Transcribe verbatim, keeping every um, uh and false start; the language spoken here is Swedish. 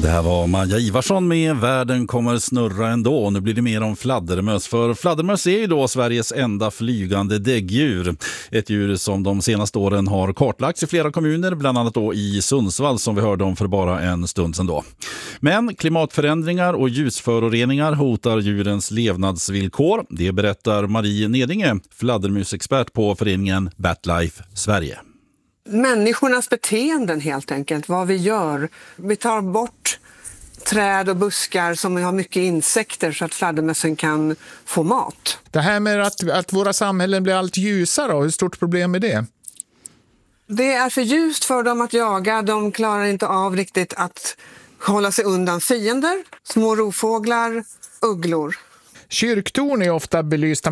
Det här var Maja Ivarsson med Världen kommer snurra ändå. Nu blir det mer om fladdermöss. För fladdermöss är ju då Sveriges enda flygande däggdjur. Ett djur som de senaste åren har kartlagts i flera kommuner, bland annat då i Sundsvall som vi hörde om för bara en stund sedan då. Men klimatförändringar och ljusföroreningar hotar djurens levnadsvillkor. Det berättar Marie Nedinge, fladdermusexpert på föreningen Batlife Sverige. Människornas beteenden helt enkelt, vad vi gör. Vi tar bort träd och buskar som har mycket insekter så att fladdermössen kan få mat. Det här med att, att våra samhällen blir allt ljusare, hur stort problem är det? Det är för ljust för dem att jaga, de klarar inte av riktigt att hålla sig undan fiender, små rovfåglar, ugglor. Kyrktorn är ofta belysta